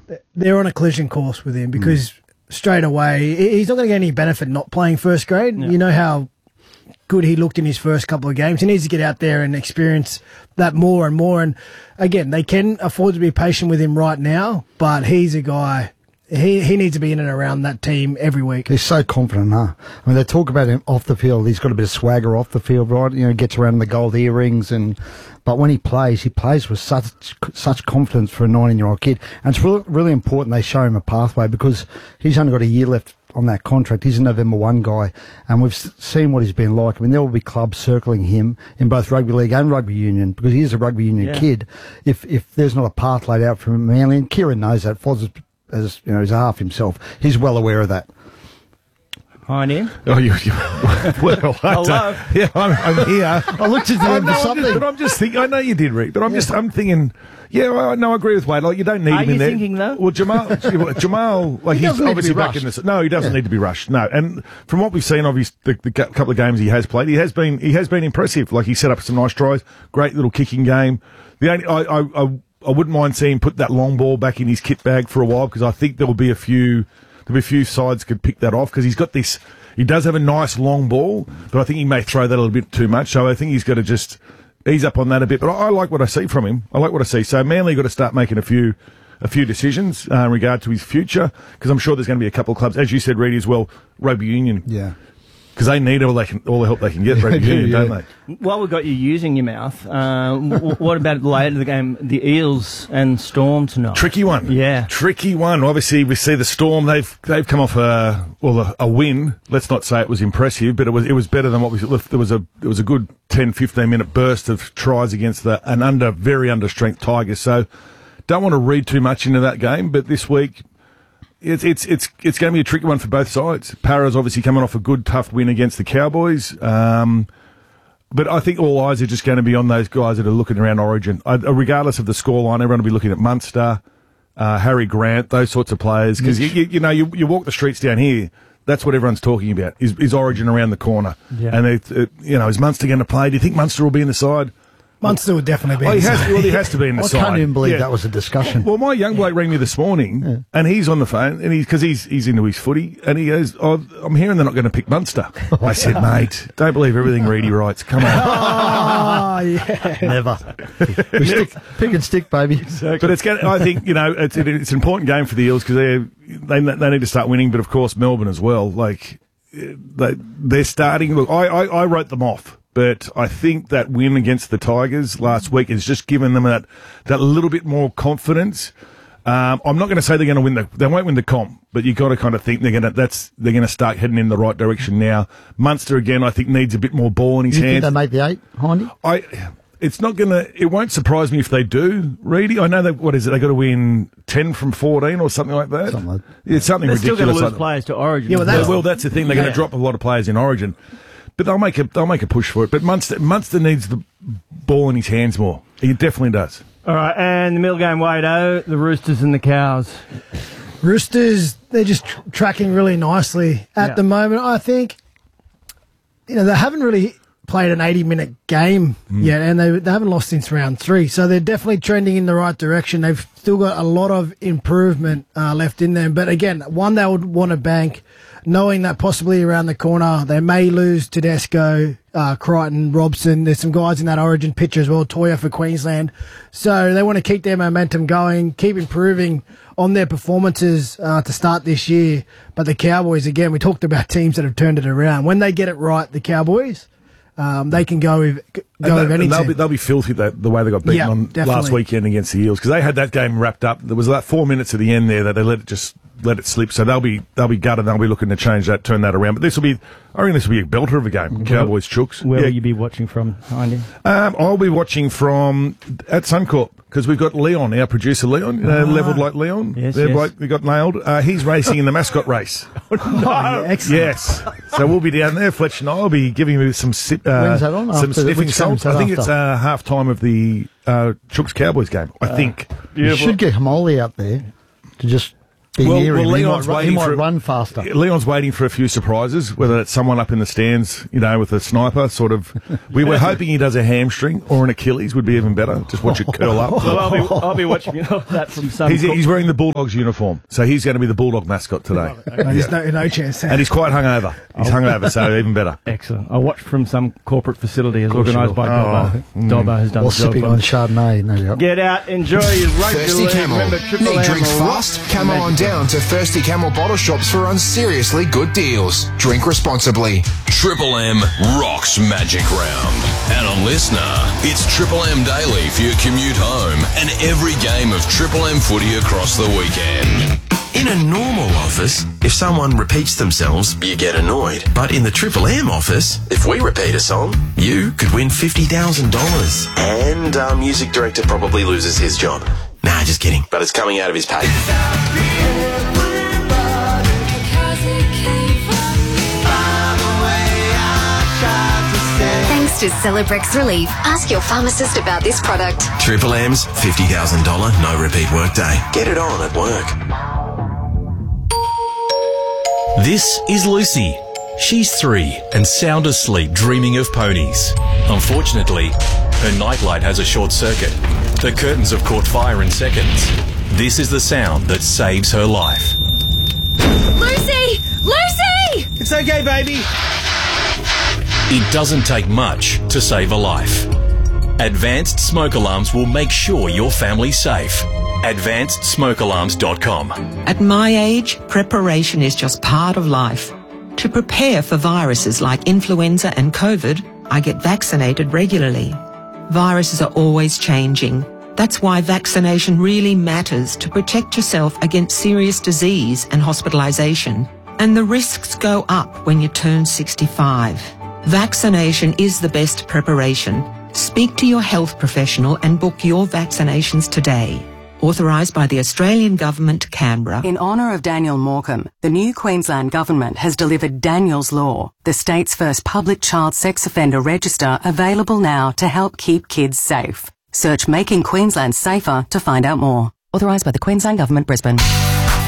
they're on a collision course with him because straight away he's not going to get any benefit not playing first grade. Yeah. You know how good he looked in his first couple of games. He needs to get out there and experience that more and more. And again, they can afford to be patient with him right now, but he's a guy. He needs to be in and around that team every week. He's so confident, huh? I mean, they talk about him off the field. He's got a bit of swagger off the field, right? You know, gets around in the gold earrings, but when he plays with such confidence for a 19-year-old kid. And it's really important they show him a pathway because he's only got a year left on that contract. He's a November 1 guy, and we've seen what he's been like. I mean, there will be clubs circling him in both rugby league and rugby union because he is a rugby union kid. If there's not a path laid out for him, Manly, and Kieran knows that. Foz, as you know, he's a half himself. He's well aware of that. Hi, Ian. Oh, well, hello. Yeah, I'm here. I looked at him for something. But I'm just thinking, I know you did, Rick, but I'm thinking, I agree with Wade. Like, you don't need him in there. Are you thinking, though? Well, Jamal, like, he's obviously back in this. No, he doesn't need to be rushed. No. And from what we've seen, obviously, the couple of games he has played, he has been impressive. Like, he set up some nice tries, great little kicking game. The only, I wouldn't mind seeing him put that long ball back in his kit bag for a while because I think there'll be a few sides could pick that off because he's got this. He does have a nice long ball, but I think he may throw that a little bit too much. So I think he's got to just ease up on that a bit. But I like what I see from him. I like what I see. So Manly got to start making a few decisions in regard to his future because I'm sure there's going to be a couple of clubs, as you said, Reedy, as well, rugby union. Yeah. Because they need all the help they can get, rugby union, don't they? While we've got you using your mouth, what about later in the game, the Eels and Storm tonight? Tricky one. Yeah. Tricky one. Obviously, we see the Storm, they've come off a win. Let's not say it was impressive, but it was better than what we thought. There was a good 10-15 minute burst of tries against an very under-strength Tigers. So don't want to read too much into that game, but this week It's going to be a tricky one for both sides. Para's obviously coming off a good, tough win against the Cowboys. But I think all eyes are just going to be on those guys that are looking around Origin. Regardless of the scoreline, everyone will be looking at Munster, Harry Grant, those sorts of players. Because, you walk the streets down here, that's what everyone's talking about, is Origin around the corner. Yeah. And, is Munster going to play? Do you think Munster will be in the side? Munster would definitely be. He has to be in the side. I can't even believe that was a discussion. Well, my young bloke rang me this morning, and he's on the phone, and because he's into his footy, and he goes, I'm hearing they're not going to pick Munster. I said, mate, don't believe everything Reedy writes. Come on. Oh, yeah. Never. Pick and stick, baby. Exactly. But I think, it's an important game for the Eels because they need to start winning, but of course Melbourne as well. Like, they're starting. Look, I wrote them off. But I think that win against the Tigers last week has just given them that little bit more confidence. I'm not going to say they're going to win they won't win the comp, but you've got to kind of think they're going to start heading in the right direction now. Munster again, I think needs a bit more ball in his hands. You think they make the 8, Hindy? It won't surprise me if they do, Reedy. I know they got to win 10 from 14 or something like that. It's something they're ridiculous. Still going to lose players to Origin. Yeah, that's the thing. They're going to drop a lot of players in Origin. But they'll make a push for it. But Munster needs the ball in his hands more. He definitely does. All right, and the middle game, Wado, the Roosters and the Cows. Roosters, they're just tracking really nicely at the moment. I think, they haven't really played an 80-minute game yet, and they haven't lost since round 3. So they're definitely trending in the right direction. They've still got a lot of improvement left in them. But again, one they would want to bank, knowing that possibly around the corner they may lose Tedesco, Crichton, Robson. There's some guys in that Origin picture as well, Toya for Queensland. So they want to keep their momentum going, keep improving on their performances to start this year. But the Cowboys, again, we talked about teams that have turned it around. When they get it right, the Cowboys, they can go with anything. They'll be filthy the way they got beaten on last weekend against the Eels because they had that game wrapped up. There was about 4 minutes at the end there that they let it slip. So they'll be gutted. They'll be looking to turn that around. But I think this will be a belter of a game. Cowboys Chooks. Where will you be watching from, Hindy? I'll be watching from at Suncorp because we've got Leon, our producer Leon, levelled like Leon. Yes, we got nailed. He's racing in the mascot race. Excellent. Yes. So we'll be down there. Fletch and I'll be giving you some When's that on? some sniffing salts. I think it's half time of the Chooks Cowboys game. I think. You should get Hamoli out there to just be Well, near him. Leon's He waiting might for run faster. Leon's waiting for a few surprises, whether it's someone up in the stands, with a sniper, sort of. We were hoping he does a hamstring or an Achilles would be even better. Just watch it curl up. Well, I'll be watching that from some. He's wearing the Bulldogs uniform, so he's going to be the Bulldog mascot today. There's no chance. And he's quite hungover. He's hungover, so even better. Excellent. I watched from some corporate facility as course you organised by will. Dobbo. Dobbo has done Or the job. sipping on Chardonnay, no doubt. Get out, enjoy your rugby Thirsty league. Camel. Remember, Triple Need M drinks rock fast? Come on down to Thirsty Camel bottle shops for unseriously good deals. Drink responsibly. Triple M rocks Magic Round. And on Listener, it's Triple M Daily for your commute home and every game of Triple M footy across the weekend. In a normal office, if someone repeats themselves, you get annoyed. But in the Triple M office, if we repeat a song, you could win $50,000. And our music director probably loses his job. Nah, just kidding. But it's coming out of his pay. Thanks to Celebrex Relief. Ask your pharmacist about this product. Triple M's $50,000 no repeat workday. Get it on at work. This is Lucy. She's 3 and sound asleep dreaming of ponies. Unfortunately, her nightlight has a short circuit. The curtains have caught fire in seconds. This is the sound that saves her life. Lucy! Lucy! It's okay, baby. It doesn't take much to save a life. Advanced Smoke Alarms will make sure your family's safe. AdvancedSmokeAlarms.com. At my age, preparation is just part of life. To prepare for viruses like influenza and COVID, I get vaccinated regularly. Viruses are always changing. That's why vaccination really matters to protect yourself against serious disease and hospitalisation. And the risks go up when you turn 65. Vaccination is the best preparation. Speak to your health professional and book your vaccinations today. Authorised by the Australian Government, Canberra. In honour of Daniel Morecambe, the new Queensland Government has delivered Daniel's Law, the state's first public child sex offender register, available now to help keep kids safe. Search Making Queensland Safer to find out more. Authorised by the Queensland Government, Brisbane.